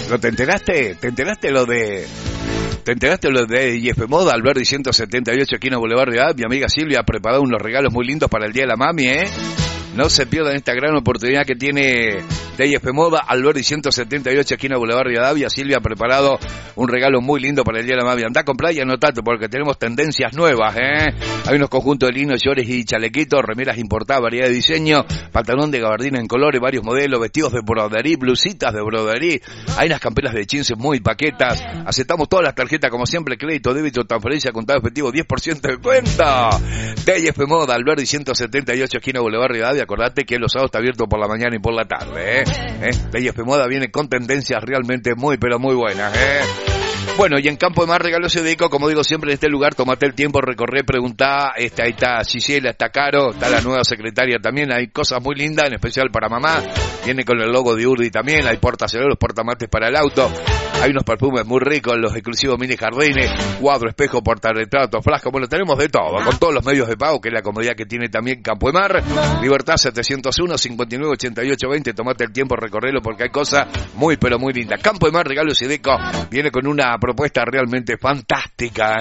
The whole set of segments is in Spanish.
¿No te enteraste? ¿Te enteraste lo de IF Moda, Alberdi 178, esquina Boulevard de Ad? Mi amiga Silvia ha preparado unos regalos muy lindos para el Día de la Mami, ¿eh? No se pierdan esta gran oportunidad que tiene IF Moda, Alberdi 178, esquina Boulevard de Adavia. Silvia ha preparado un regalo muy lindo para el Día de la Mami. Andá a comprar y anotate porque tenemos tendencias nuevas, ¿eh? Hay unos conjuntos de lino, shorts y chalequitos, remeras importadas, variedad de diseño, pantalón de gabardina en colores, varios modelos, vestidos de broderí, blusitas de broderí. Hay unas camperas de jeans muy paquetas. Aceptamos todas las tarjetas como siempre, crédito, débito, transferencia, contado efectivo, 10% de cuenta. IF Moda, Alberdi 178, esquina Boulevard de Adavia. Acordate que los sábados está abierto por la mañana y por la tarde, IF Moda viene con tendencias realmente muy, pero muy buenas, Bueno, y en Campo de Mar Regalos Sedeco, como digo siempre en este lugar, tomate el tiempo, recorrer, preguntá, ahí está Gisela, está Caro, está la nueva secretaria también, hay cosas muy lindas, en especial para mamá, viene con el logo de Urdi también, hay portacelulos, portamates para el auto, hay unos perfumes muy ricos, los exclusivos mini jardines, cuadro, espejo, portarretrato, flasco, bueno, tenemos de todo, con todos los medios de pago, que es la comodidad que tiene también Campo de Mar. Libertad 701, 59, 88, 20, tomate el tiempo, recorrerlo porque hay cosas muy, pero muy lindas. Campo de Mar Regalos Sedeco viene con una propuesta realmente fantástica,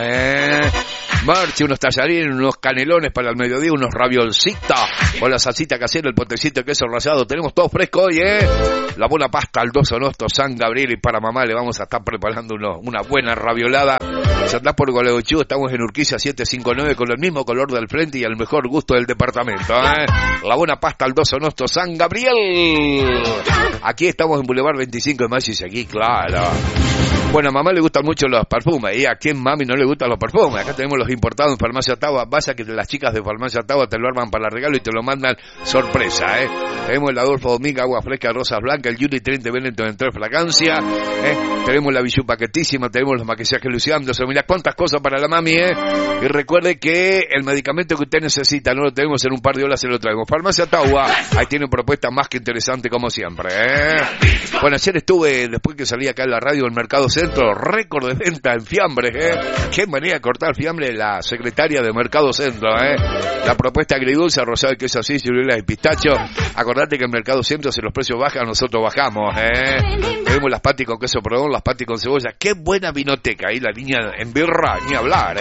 Marche, unos tallarines, unos canelones para el mediodía, unos raviolcitos con la salsita casera, el potecito de queso rallado, tenemos todo fresco hoy, la buena pasta al Doso Nosto, San Gabriel, y para mamá le vamos a estar preparando una buena raviolada. Si andás por Gualeguaychú, estamos en Urquiza 759 con el mismo color del frente y el mejor gusto del departamento, La buena pasta al Doso Nosto, San Gabriel. Aquí estamos en Boulevard 25 de Mayo y seguí, claro. Bueno, a mamá le gustan mucho los perfumes, y a quién mami no le gustan los perfumes. Acá tenemos los importados en Farmacia Taua. Vaya que las chicas de Farmacia Taua te lo arman para el regalo y te lo mandan sorpresa, Tenemos el Adolfo Dominga, agua fresca, rosas blancas, el Yuri 30 Benetton en 3 fragancia, Tenemos la bijú paquetísima, tenemos los maquillajes luciándose. Mirá cuántas cosas para la mami, Y recuerde que el medicamento que usted necesita no lo tenemos en un par de horas, se lo traemos. Farmacia Taua, ahí tiene una propuesta más que interesante como siempre, Bueno, ayer estuve, después que salí acá en la radio, en Mercado Centro, récord de venta en fiambres, Qué manera de cortar fiambre la secretaria de Mercado Centro, La propuesta agridulce, rosado de queso así, ciruelas y pistacho. Acordate que en Mercado Centro, si los precios bajan, nosotros bajamos, Tenemos las patis con queso prodón, las patis con cebolla. Qué buena vinoteca, ahí la niña en birra, ni hablar,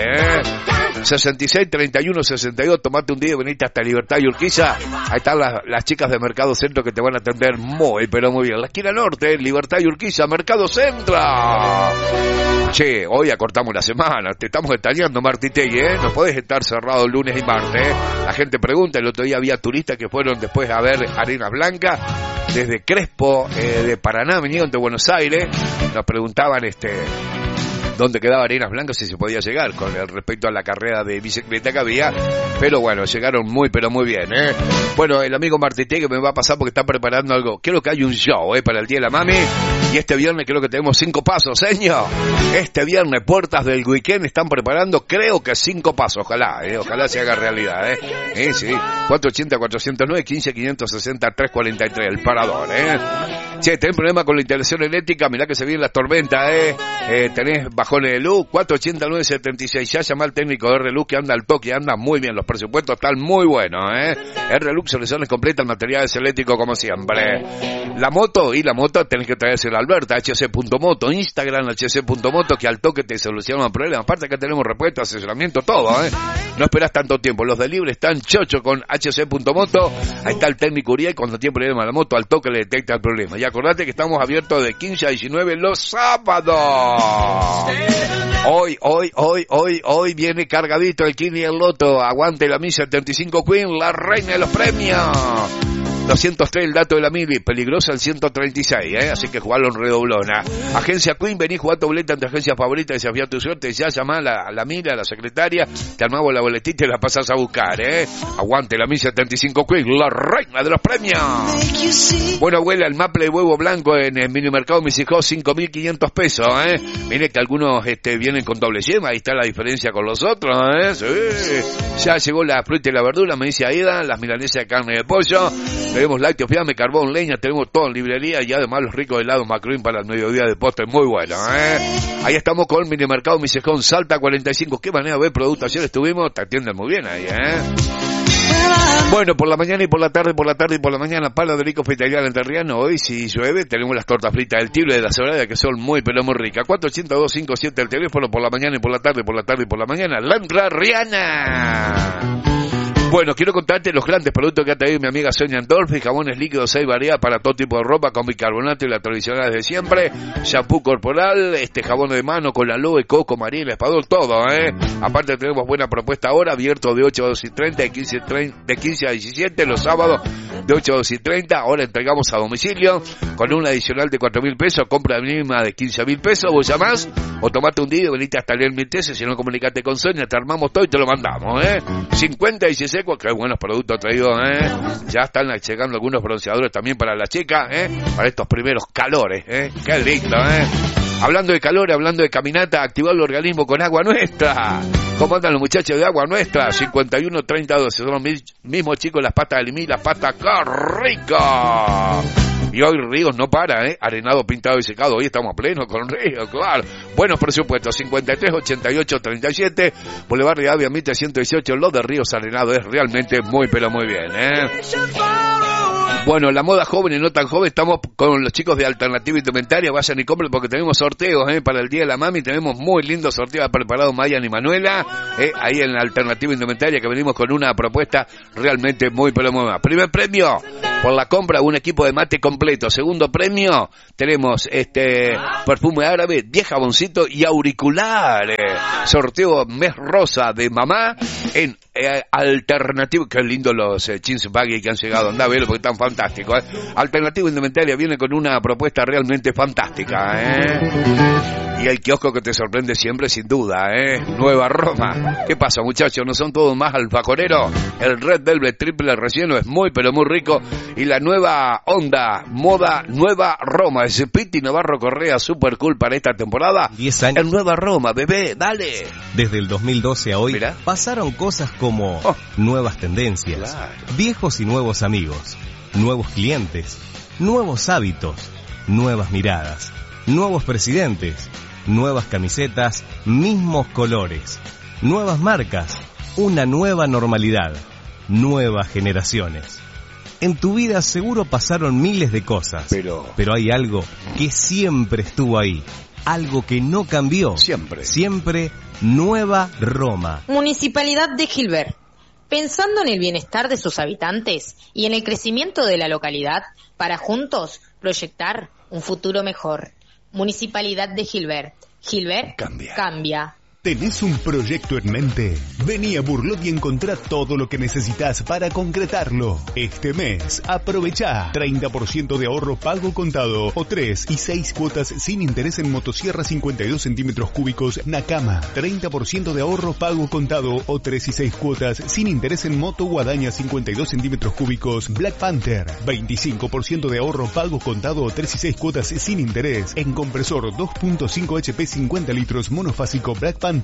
66, 31, 62, tomate un día y venite hasta Libertad y Urquiza. Ahí están las chicas de Mercado Centro que te van a atender muy, pero muy bien. La esquina norte, Libertad y Urquiza, Mercado Centro. Che, hoy acortamos la semana, te estamos extrañando, Martitegui, no podés estar cerrado lunes y martes, La gente pregunta, el otro día había turistas que fueron después a ver Arenas Blancas, desde Crespo, de Paraná, vinieron de Buenos Aires, nos preguntaban, dónde quedaba Arenas Blancas, si se podía llegar con respecto a la carrera de bicicleta que había, pero bueno, llegaron muy, pero muy bien, Bueno, el amigo Martitegui me va a pasar porque está preparando algo, creo que hay un show, para el Día de la Mami, y este viernes creo que tenemos 5 pasos, señor. Este viernes, puertas del weekend, están preparando, creo que 5 pasos, ojalá se haga realidad, sí, 480, 409, 15, 560, 343, el parador, Che, tenés problema con la instalación eléctrica, mirá que se vienen las tormentas, tenés bajones de luz, 489-76, ya llama al técnico de R-Lux que anda al toque, anda muy bien, los presupuestos están muy buenos, R-Lux, soluciones completas, materiales eléctricos como siempre. La moto tenés que traerse la Alberta, hc.moto, Instagram, hc.moto, que al toque te solucionan problemas. Aparte acá tenemos repuesto, asesoramiento, todo, No esperás tanto tiempo, los delibres están chocho con hc.moto, ahí está el técnico Uriel, cuando tiene problema la moto, al toque le detecta el problema. Y acordate que estamos abiertos de 15 a 19 los sábados. Hoy viene cargadito el Kini y el Loto. Aguante la misa 75 Queen, la reina de los premios. 203 el dato de la mili, peligrosa el 136, así que jugalo en redoblona. Agencia Queen, vení, jugá tu boleta en tu agencia favorita, desafía tu suerte, ya llamá a la mili, a la secretaria, te armamos la boletita y la pasás a buscar, Aguante la mili 75 Queen, la reina de los premios. Bueno, abuela, el maple de huevo blanco en el minimercado mis hijos, 5.500 pesos, Mire que algunos vienen con doble yema, ahí está la diferencia con los otros, Sí. Ya llegó la fruta y la verdura, me dice Aida, las milanesas de carne de pollo. Tenemos lácteos, fiambre, carbón, leña, tenemos todo en librería y además los ricos helados Macruín para el mediodía de postre, muy bueno, Ahí estamos con Minimercado Misejón, Salta 45, qué manera de ver productos, ayer estuvimos, te atienden muy bien ahí, Bueno, por la mañana y por la tarde, por la tarde y por la mañana, Palo de Rico Fritariano Enterriano. Hoy, si llueve, tenemos las tortas fritas del Tible de la Sobrada, que son muy, pero muy ricas. 482-57 el teléfono, por la mañana y por la tarde, por la tarde y por la mañana. La Enterriana. Bueno, quiero contarte los grandes productos que ha traído mi amiga Sonia Andolfi: jabones líquidos 6 variedades para todo tipo de ropa, con bicarbonato y las tradicionales de siempre, shampoo corporal, jabón de mano con aloe, coco, marina, espadol, todo, Aparte tenemos buena propuesta ahora, abierto de 8 a 2 y 30, de 15 a 17, los sábados de 8 a 2 y 30, ahora entregamos a domicilio, con un adicional de 4.000 pesos, compra mínima de 15.000 pesos, vos llamás, o tomate un día y venite hasta leer mi tesis, si no comunicate con Sonia, te armamos todo y te lo mandamos, 50 y 16, qué buenos productos traídos, ya están llegando algunos bronceadores también para la chica, para estos primeros calores, qué lindo, Hablando de calor, hablando de caminata, activar el organismo con Agua Nuestra. ¿Cómo andan los muchachos de Agua Nuestra? 51, 30, 12. Son los mismos chicos, las pastas de limón, las pastas, ¡qué rico! Y hoy Ríos no para, arenado, pintado y secado. Hoy estamos a pleno con Ríos, claro. Buenos presupuestos, 53, 88, 37. Boulevard de Avia, 1318. Lo de Ríos Arenado es realmente muy, pero muy bien, Bueno, la moda joven y no tan joven, estamos con los chicos de Alternativa Indumentaria. Vayan y compren porque tenemos sorteos, para el Día de la Mami. Tenemos muy lindos sorteos preparados Mayan y Manuela, ahí en la Alternativa Indumentaria, que venimos con una propuesta realmente muy, pero muy buena. Primer premio, por la compra de un equipo de mate completo. Segundo premio, tenemos perfume árabe, 10 jaboncitos y auriculares. Sorteo mes rosa de mamá en Alternativo. Qué lindo los jeans baggy que han llegado, andá a verlo porque están fantásticos, Alternativo Indumentaria viene con una propuesta realmente fantástica, Y el kiosco que te sorprende siempre, sin duda, Nueva Roma. ¿Qué pasa, muchachos? ¿No son todos más alfajorero? El Red Velvet triple relleno es muy, pero muy rico. Y la nueva onda, moda Nueva Roma. Ese Piti Navarro Correa, super cool para esta temporada. 10 años. En Nueva Roma, bebé, dale. Desde el 2012 a hoy, Mirá, pasaron cosas como nuevas tendencias, claro, viejos y nuevos amigos, nuevos clientes, nuevos hábitos, nuevas miradas, nuevos presidentes, nuevas camisetas, mismos colores, nuevas marcas, una nueva normalidad, nuevas generaciones. En tu vida seguro pasaron miles de cosas, pero hay algo que siempre estuvo ahí, algo que no cambió. Siempre Nueva Roma. Municipalidad de Gilbert. Pensando en el bienestar de sus habitantes y en el crecimiento de la localidad, para juntos proyectar un futuro mejor. Municipalidad de Gilbert. Gilbert cambia. ¿Tenés un proyecto en mente? Vení a Burlot y encontrá todo lo que necesitas para concretarlo. Este mes, aprovechá 30% de ahorro pago contado o 3 y 6 cuotas sin interés en motosierra 52 centímetros cúbicos Nakama. 30% de ahorro pago contado o 3 y 6 cuotas sin interés en moto Guadaña 52 centímetros cúbicos Black Panther. 25% de ahorro pago contado o 3 y 6 cuotas sin interés en compresor 2.5 HP 50 litros monofásico Black Panther.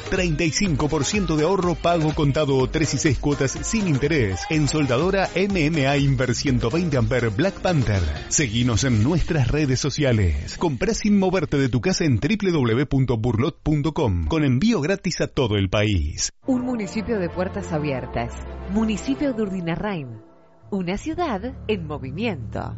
35% de ahorro pago contado o 3 y 6 cuotas sin interés en soldadora MMA Inver 120 Ampere Black Panther. Seguinos en nuestras redes sociales. Comprá sin moverte de tu casa en www.burlot.com con envío gratis a todo el país. Un municipio de puertas abiertas. Municipio de Urdinarrain. Una ciudad en movimiento.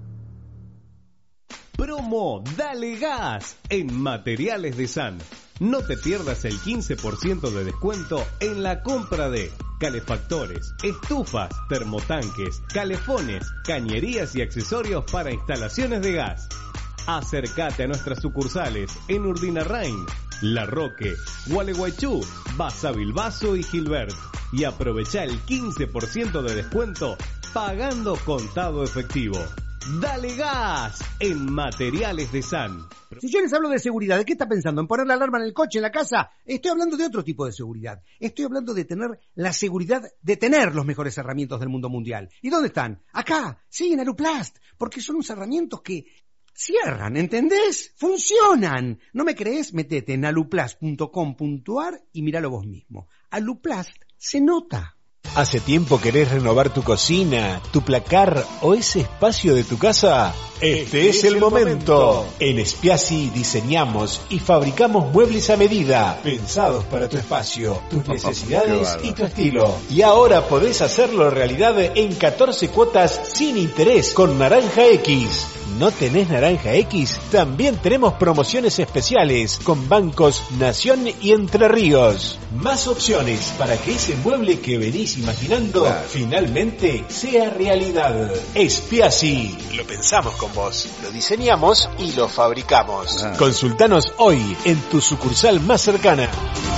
Promo Dale Gas en Materiales de San. No te pierdas el 15% de descuento en la compra de calefactores, estufas, termotanques, calefones, cañerías y accesorios para instalaciones de gas. Acércate a nuestras sucursales en Urdinarrain, La Roque, Gualeguaychú, Basavilbaso y Gilbert. Y aprovecha el 15% de descuento pagando contado efectivo. ¡Dale gas! En Materiales de San. Si yo les hablo de seguridad, ¿de qué está pensando? ¿En poner la alarma en el coche, en la casa? Estoy hablando de otro tipo de seguridad. Estoy hablando de tener la seguridad de tener los mejores herramientas del mundo mundial. ¿Y dónde están? Acá, sí, en Aluplast. Porque son unos herramientas que cierran, ¿entendés? ¡Funcionan! ¿No me crees? Metete en aluplast.com.ar y míralo vos mismo. Aluplast se nota. ¿Hace tiempo querés renovar tu cocina, tu placar o ese espacio de tu casa? Este es el momento. En Spiazzi diseñamos y fabricamos muebles a medida, pensados para tu espacio, tus necesidades y tu estilo. Y ahora podés hacerlo realidad en 14 cuotas sin interés con Naranja X. ¿No tenés Naranja X? También tenemos promociones especiales con bancos Nación y Entre Ríos. Más opciones para que ese mueble que venís imaginando finalmente sea realidad. Spiazzi. Lo pensamos con vos, lo diseñamos y lo fabricamos. Consultanos hoy en tu sucursal más cercana.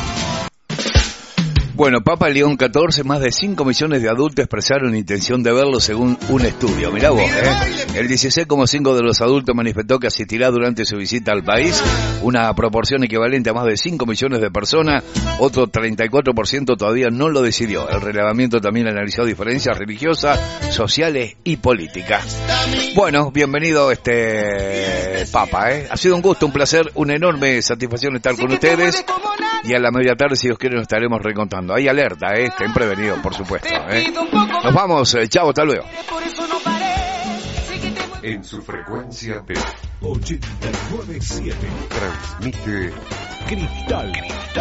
Bueno, Papa León XIV, más de 5 millones de adultos expresaron intención de verlo según un estudio. Mirá vos, El 16,5% de los adultos manifestó que asistirá durante su visita al país, una proporción equivalente a más de 5 millones de personas. Otro 34% todavía no lo decidió. El relevamiento también analizó diferencias religiosas, sociales y políticas. Bueno, bienvenido Papa, Ha sido un gusto, un placer, una enorme satisfacción estar con ustedes. Y a la media tarde, si Dios quiere, nos estaremos recontando. Hay alerta, estén prevenidos, por supuesto. Nos vamos, chao, hasta luego. En su frecuencia de 89.7 transmite Cristal.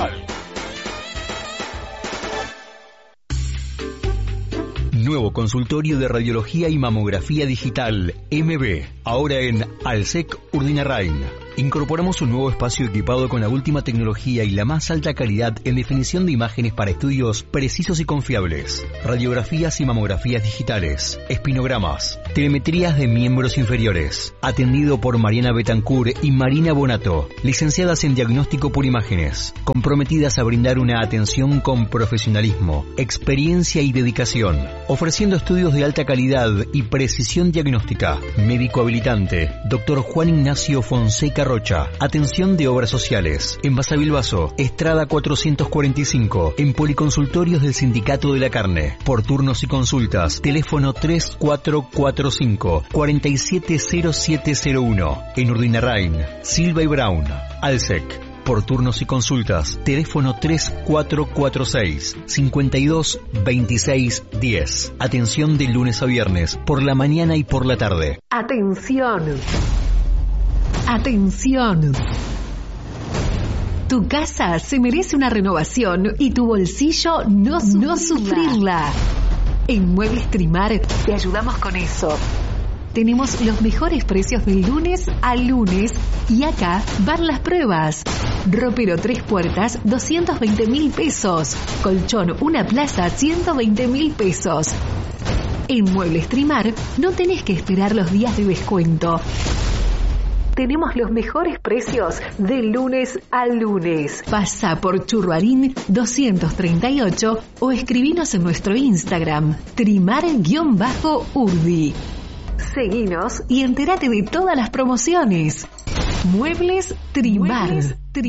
Nuevo consultorio de radiología y mamografía digital, MB, ahora en Alsec Urdinarrain. Incorporamos un nuevo espacio equipado con la última tecnología y la más alta calidad en definición de imágenes para estudios precisos y confiables, radiografías y mamografías digitales, espinogramas, telemetrías de miembros inferiores. Atendido por Mariana Betancourt y Marina Bonato, licenciadas en diagnóstico por imágenes, comprometidas a brindar una atención con profesionalismo, experiencia y dedicación, ofreciendo estudios de alta calidad y precisión diagnóstica. Médico habilitante, Dr. Juan Ignacio Fonseca Rocha. Atención de obras sociales. En Basavilbaso, Estrada 445, en Policonsultorios del Sindicato de la Carne. Por turnos y consultas, teléfono 3445-470701. En Urdinarrain, Silva y Brown, Alsec. Por turnos y consultas, teléfono 3446-522610. Atención de lunes a viernes, por la mañana y por la tarde. Atención. Atención. Tu casa se merece una renovación y tu bolsillo no sufrirla. En Muebles Trimar te ayudamos con eso. Tenemos los mejores precios de lunes a lunes y acá van las pruebas. Ropero 3 puertas, 220.000 pesos. Colchón una plaza, 120.000 pesos. En Muebles Trimar no tenés que esperar los días de descuento. Tenemos los mejores precios de lunes a lunes. Pasa por Churruarín 238 o escribinos en nuestro Instagram, trimar_urdi. Seguinos y entérate de todas las promociones. Muebles Trimar.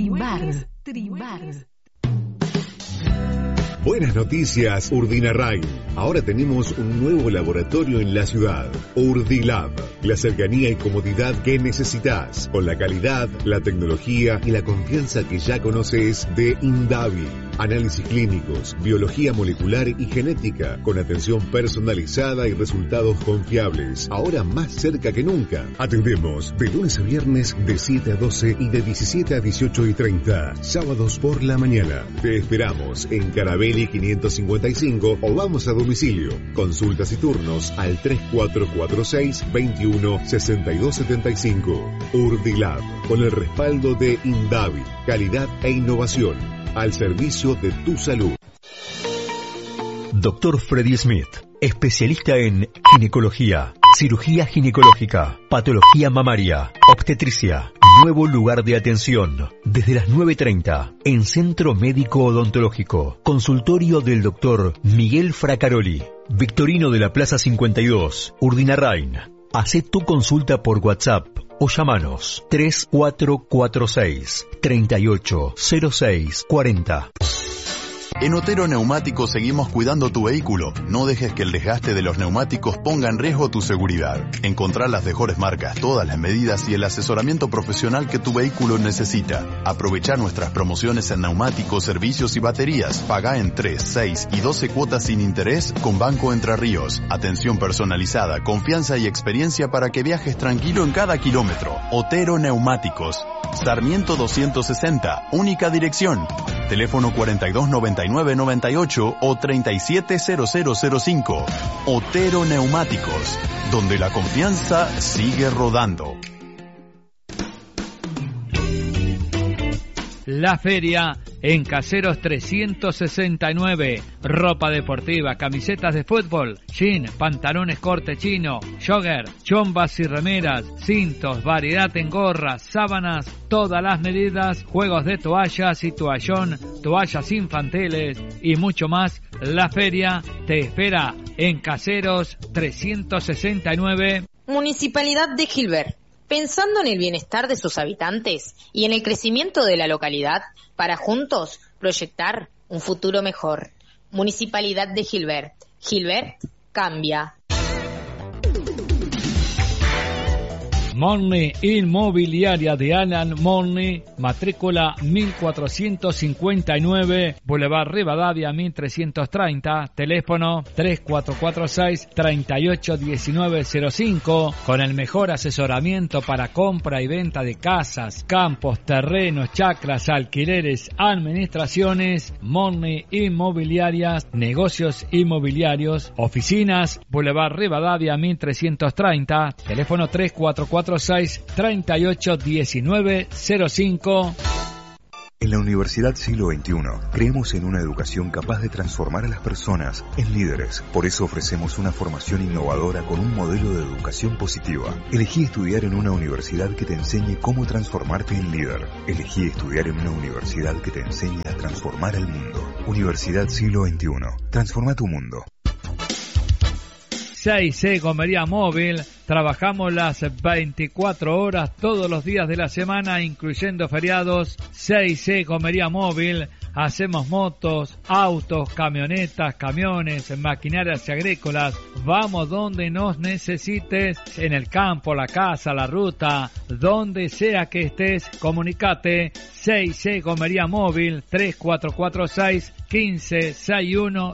Buenas noticias, Urdinarrain. Ahora tenemos un nuevo laboratorio en la ciudad, Urdilab. La cercanía y comodidad que necesitas, con la calidad, la tecnología y la confianza que ya conoces de Indavi. Análisis clínicos, biología molecular y genética, con atención personalizada y resultados confiables. Ahora más cerca que nunca. Atendemos de lunes a viernes de 7 a 12 y de 17 a 18:30. Sábados por la mañana. Te esperamos en Carabelli 555 o vamos a domicilio. Consultas y turnos al 3446-216275. Urdilab, con el respaldo de Indavi. Calidad e innovación al servicio de tu salud. Dr. Freddy Smith, especialista en ginecología, cirugía ginecológica, patología mamaria, obstetricia. Nuevo lugar de atención, desde las 9:30, en Centro Médico Odontológico. Consultorio del Dr. Miguel Fracaroli, Victorino de la Plaza 52, Urdinarrain. Hacé tu consulta por WhatsApp o llamanos 3446-380640. En Otero Neumáticos seguimos cuidando tu vehículo. No dejes que el desgaste de los neumáticos ponga en riesgo tu seguridad. Encontrá las mejores marcas, todas las medidas y el asesoramiento profesional que tu vehículo necesita. Aprovechá nuestras promociones en neumáticos, servicios y baterías. Pagá en 3, 6 y 12 cuotas sin interés con Banco Entre Ríos. Atención personalizada, confianza y experiencia para que viajes tranquilo en cada kilómetro. Otero Neumáticos. Sarmiento 260, única dirección. Teléfono 429998 o 370005. Otero Neumáticos, donde la confianza sigue rodando. La feria en Caseros 369. Ropa deportiva, camisetas de fútbol, jean, pantalones corte chino, jogger, chombas y remeras, cintos, variedad en gorras, sábanas, todas las medidas, juegos de toallas y toallón, toallas infantiles y mucho más. La feria te espera en Caseros 369. Municipalidad de Gilbert. Pensando en el bienestar de sus habitantes y en el crecimiento de la localidad, para juntos proyectar un futuro mejor. Municipalidad de Gilbert. Gilbert cambia. Morni Inmobiliaria de Alan Morni, matrícula 1459, Boulevard Rivadavia 1330, teléfono 3446-381905, con el mejor asesoramiento para compra y venta de casas, campos, terrenos, chacras, alquileres, administraciones. Morni Inmobiliarias, negocios inmobiliarios, oficinas, Boulevard Rivadavia 1330, teléfono 3446-381905. En la Universidad Siglo XXI creemos en una educación capaz de transformar a las personas en líderes. Por eso ofrecemos una formación innovadora con un modelo de educación positiva. Elegí estudiar en una universidad que te enseñe cómo transformarte en líder. Elegí estudiar en una universidad que te enseñe a transformar el mundo. Universidad Siglo XXI. Transforma tu mundo. 6C Comería Móvil. Trabajamos las 24 horas todos los días de la semana, incluyendo feriados. 6C Comería Móvil. Hacemos motos, autos, camionetas, camiones, maquinarias y agrícolas. Vamos donde nos necesites, en el campo, la casa, la ruta, donde sea que estés, comunicate. 6C Comería Móvil, 3446-1561.